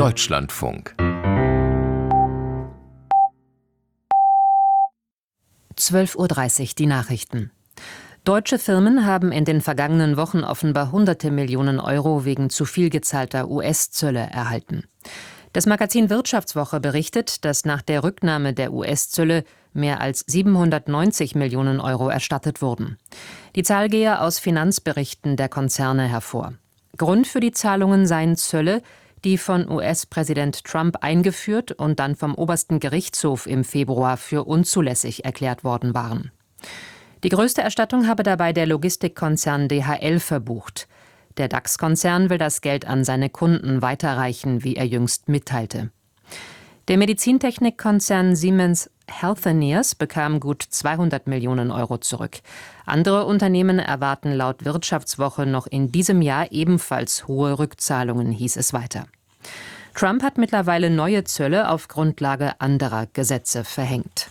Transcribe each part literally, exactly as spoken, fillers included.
Deutschlandfunk. zwölf Uhr dreißig, die Nachrichten. Deutsche Firmen haben in den vergangenen Wochen offenbar hunderte Millionen Euro wegen zu viel gezahlter U S-Zölle erhalten. Das Magazin Wirtschaftswoche berichtet, dass nach der Rücknahme der U S-Zölle mehr als siebenhundertneunzig Millionen Euro erstattet wurden. Die Zahl gehe aus Finanzberichten der Konzerne hervor. Grund für die Zahlungen seien Zölle, die von U S-Präsident Trump eingeführt und dann vom obersten Gerichtshof im Februar für unzulässig erklärt worden waren. Die größte Erstattung habe dabei der Logistikkonzern D H L verbucht. Der DAX-Konzern will das Geld an seine Kunden weiterreichen, wie er jüngst mitteilte. Der Medizintechnikkonzern Siemens Healthineers bekam gut zweihundert Millionen Euro zurück. Andere Unternehmen erwarten laut Wirtschaftswoche noch in diesem Jahr ebenfalls hohe Rückzahlungen, hieß es weiter. Trump hat mittlerweile neue Zölle auf Grundlage anderer Gesetze verhängt.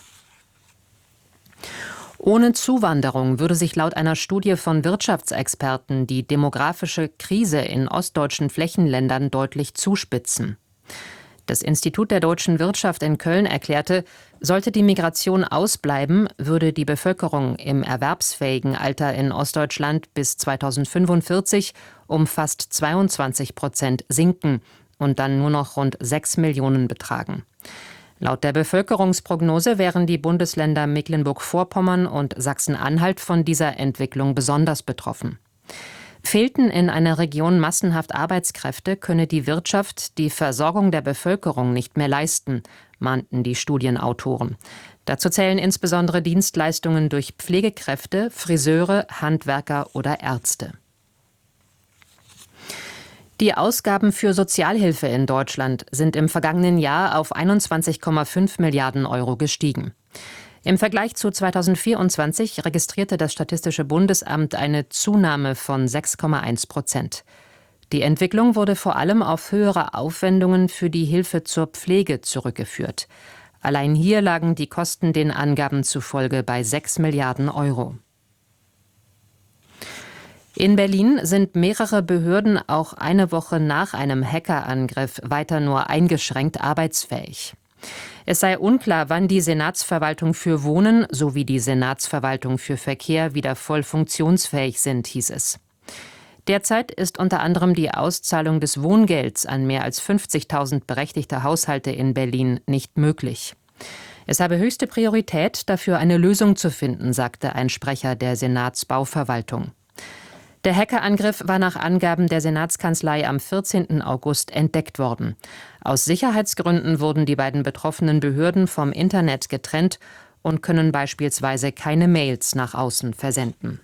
Ohne Zuwanderung würde sich laut einer Studie von Wirtschaftsexperten die demografische Krise in ostdeutschen Flächenländern deutlich zuspitzen. Das Institut der deutschen Wirtschaft in Köln erklärte, sollte die Migration ausbleiben, würde die Bevölkerung im erwerbsfähigen Alter in Ostdeutschland bis zweitausendfünfundvierzig um fast zweiundzwanzig Prozent sinken und dann nur noch rund sechs Millionen betragen. Laut der Bevölkerungsprognose wären die Bundesländer Mecklenburg-Vorpommern und Sachsen-Anhalt von dieser Entwicklung besonders betroffen. Fehlten in einer Region massenhaft Arbeitskräfte, könne die Wirtschaft die Versorgung der Bevölkerung nicht mehr leisten, mahnten die Studienautoren. Dazu zählen insbesondere Dienstleistungen durch Pflegekräfte, Friseure, Handwerker oder Ärzte. Die Ausgaben für Sozialhilfe in Deutschland sind im vergangenen Jahr auf einundzwanzig Komma fünf Milliarden Euro gestiegen. Im Vergleich zu zweitausendvierundzwanzig registrierte das Statistische Bundesamt eine Zunahme von sechs Komma eins Prozent. Die Entwicklung wurde vor allem auf höhere Aufwendungen für die Hilfe zur Pflege zurückgeführt. Allein hier lagen die Kosten den Angaben zufolge bei sechs Milliarden Euro. In Berlin sind mehrere Behörden auch eine Woche nach einem Hackerangriff weiter nur eingeschränkt arbeitsfähig. Es sei unklar, wann die Senatsverwaltung für Wohnen sowie die Senatsverwaltung für Verkehr wieder voll funktionsfähig sind, hieß es. Derzeit ist unter anderem die Auszahlung des Wohngelds an mehr als fünfzigtausend berechtigte Haushalte in Berlin nicht möglich. Es habe höchste Priorität, dafür eine Lösung zu finden, sagte ein Sprecher der Senatsbauverwaltung. Der Hackerangriff war nach Angaben der Senatskanzlei am vierzehnten August entdeckt worden. Aus Sicherheitsgründen wurden die beiden betroffenen Behörden vom Internet getrennt und können beispielsweise keine Mails nach außen versenden.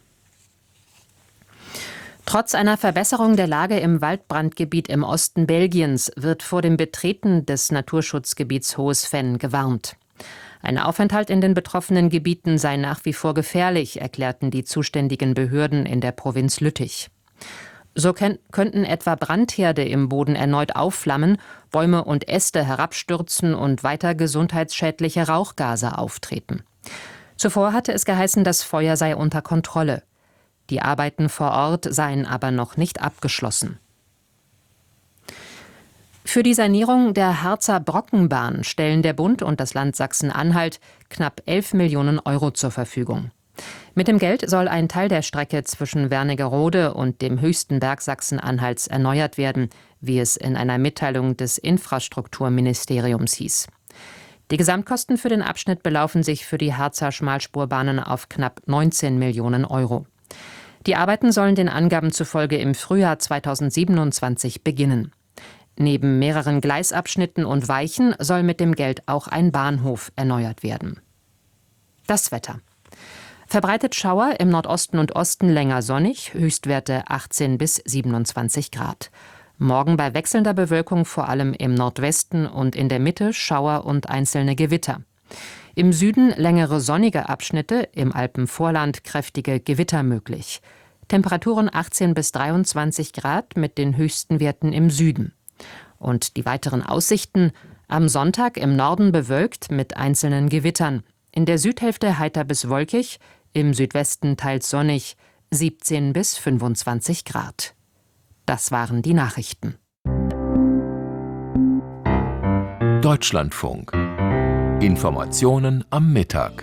Trotz einer Verbesserung der Lage im Waldbrandgebiet im Osten Belgiens wird vor dem Betreten des Naturschutzgebiets Hohes Venn gewarnt. Ein Aufenthalt in den betroffenen Gebieten sei nach wie vor gefährlich, erklärten die zuständigen Behörden in der Provinz Lüttich. So könnten etwa Brandherde im Boden erneut aufflammen, Bäume und Äste herabstürzen und weiter gesundheitsschädliche Rauchgase auftreten. Zuvor hatte es geheißen, das Feuer sei unter Kontrolle. Die Arbeiten vor Ort seien aber noch nicht abgeschlossen. Für die Sanierung der Harzer Brockenbahn stellen der Bund und das Land Sachsen-Anhalt knapp elf Millionen Euro zur Verfügung. Mit dem Geld soll ein Teil der Strecke zwischen Wernigerode und dem höchsten Berg Sachsen-Anhalts erneuert werden, wie es in einer Mitteilung des Infrastrukturministeriums hieß. Die Gesamtkosten für den Abschnitt belaufen sich für die Harzer Schmalspurbahnen auf knapp neunzehn Millionen Euro. Die Arbeiten sollen den Angaben zufolge im Frühjahr zweitausendsiebenundzwanzig beginnen. Neben mehreren Gleisabschnitten und Weichen soll mit dem Geld auch ein Bahnhof erneuert werden. Das Wetter. Verbreitet Schauer, im Nordosten und Osten länger sonnig, Höchstwerte achtzehn bis siebenundzwanzig Grad. Morgen bei wechselnder Bewölkung vor allem im Nordwesten und in der Mitte Schauer und einzelne Gewitter. Im Süden längere sonnige Abschnitte, im Alpenvorland kräftige Gewitter möglich. Temperaturen achtzehn bis dreiundzwanzig Grad mit den höchsten Werten im Süden. Und die weiteren Aussichten: am Sonntag im Norden bewölkt mit einzelnen Gewittern. In der Südhälfte heiter bis wolkig, im Südwesten teils sonnig, siebzehn bis fünfundzwanzig Grad. Das waren die Nachrichten. Deutschlandfunk. Informationen am Mittag.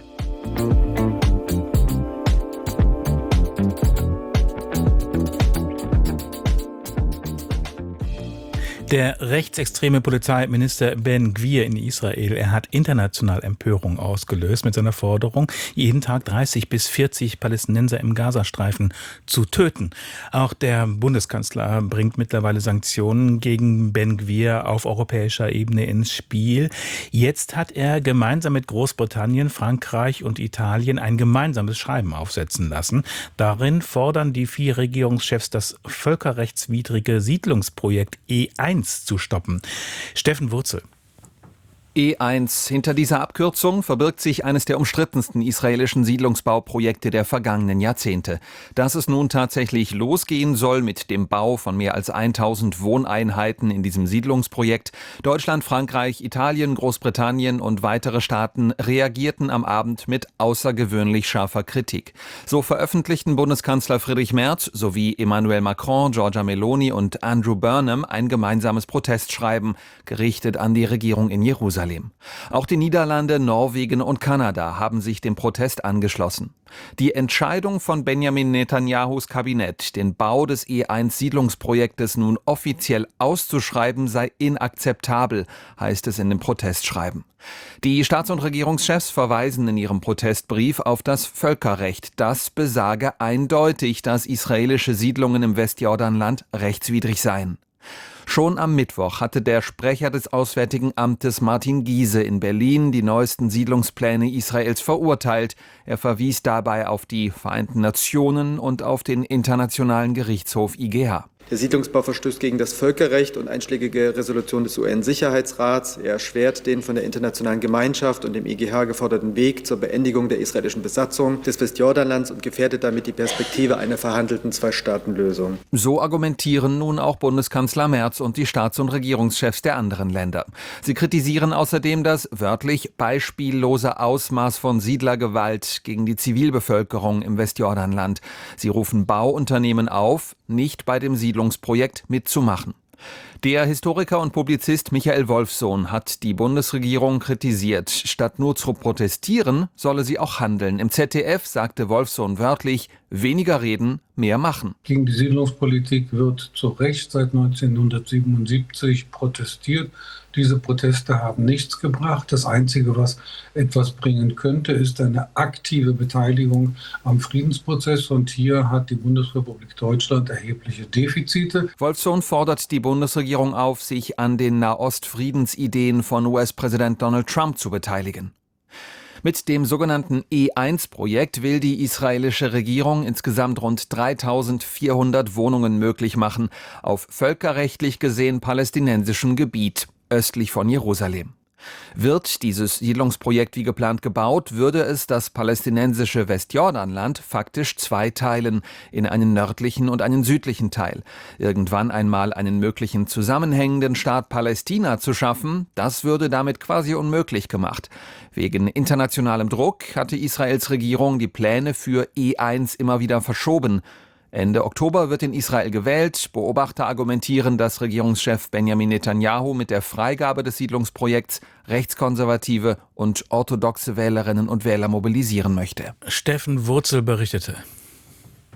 Der rechtsextreme Polizeiminister Ben Gvir in Israel, er hat international Empörung ausgelöst mit seiner Forderung, jeden Tag dreißig bis vierzig Palästinenser im Gazastreifen zu töten. Auch der Bundeskanzler bringt mittlerweile Sanktionen gegen Ben Gvir auf europäischer Ebene ins Spiel. Jetzt hat er gemeinsam mit Großbritannien, Frankreich und Italien ein gemeinsames Schreiben aufsetzen lassen. Darin fordern die vier Regierungschefs, das völkerrechtswidrige Siedlungsprojekt E eins zu stoppen. Steffen Wurzel. E eins. Hinter dieser Abkürzung verbirgt sich eines der umstrittensten israelischen Siedlungsbauprojekte der vergangenen Jahrzehnte. Dass es nun tatsächlich losgehen soll mit dem Bau von mehr als tausend Wohneinheiten in diesem Siedlungsprojekt. Deutschland, Frankreich, Italien, Großbritannien und weitere Staaten reagierten am Abend mit außergewöhnlich scharfer Kritik. So veröffentlichten Bundeskanzler Friedrich Merz sowie Emmanuel Macron, Giorgia Meloni und Andrew Burnham ein gemeinsames Protestschreiben, gerichtet an die Regierung in Jerusalem. Auch die Niederlande, Norwegen und Kanada haben sich dem Protest angeschlossen. Die Entscheidung von Benjamin Netanyahus Kabinett, den Bau des E eins Siedlungsprojektes nun offiziell auszuschreiben, sei inakzeptabel, heißt es in dem Protestschreiben. Die Staats- und Regierungschefs verweisen in ihrem Protestbrief auf das Völkerrecht. Das besage eindeutig, dass israelische Siedlungen im Westjordanland rechtswidrig seien. Schon am Mittwoch hatte der Sprecher des Auswärtigen Amtes Martin Giese in Berlin die neuesten Siedlungspläne Israels verurteilt. Er verwies dabei auf die Vereinten Nationen und auf den Internationalen Gerichtshof I G H. Der Siedlungsbau verstößt gegen das Völkerrecht und einschlägige Resolution des U N-Sicherheitsrats. Er erschwert den von der internationalen Gemeinschaft und dem I G H geforderten Weg zur Beendigung der israelischen Besatzung des Westjordanlands und gefährdet damit die Perspektive einer verhandelten Zwei-Staaten-Lösung. So argumentieren nun auch Bundeskanzler Merz und die Staats- und Regierungschefs der anderen Länder. Sie kritisieren außerdem das wörtlich beispiellose Ausmaß von Siedlergewalt gegen die Zivilbevölkerung im Westjordanland. Sie rufen Bauunternehmen auf, nicht bei dem Siedlungsprojekt mitzumachen. Der Historiker und Publizist Michael Wolffsohn hat die Bundesregierung kritisiert. Statt nur zu protestieren, solle sie auch handeln. Im Z D F sagte Wolffsohn wörtlich, weniger reden, mehr machen. Gegen die Siedlungspolitik wird zu Recht seit neunzehnhundertsiebenundsiebzig protestiert. Diese Proteste haben nichts gebracht. Das Einzige, was etwas bringen könnte, ist eine aktive Beteiligung am Friedensprozess. Und hier hat die Bundesrepublik Deutschland erhebliche Defizite. Wolffsohn fordert die Bundesregierung auf, sich an den Nahost-Friedensideen von U S-Präsident Donald Trump zu beteiligen. Mit dem sogenannten E eins Projekt will die israelische Regierung insgesamt rund dreitausendvierhundert Wohnungen möglich machen, auf völkerrechtlich gesehen palästinensischem Gebiet, östlich von Jerusalem. Wird dieses Siedlungsprojekt wie geplant gebaut, würde es das palästinensische Westjordanland faktisch zweiteilen, in einen nördlichen und einen südlichen Teil. Irgendwann einmal einen möglichen zusammenhängenden Staat Palästina zu schaffen, das würde damit quasi unmöglich gemacht. Wegen internationalem Druck hatte Israels Regierung die Pläne für E eins immer wieder verschoben. Ende Oktober wird in Israel gewählt. Beobachter argumentieren, dass Regierungschef Benjamin Netanyahu mit der Freigabe des Siedlungsprojekts rechtskonservative und orthodoxe Wählerinnen und Wähler mobilisieren möchte. Steffen Wurzel berichtete.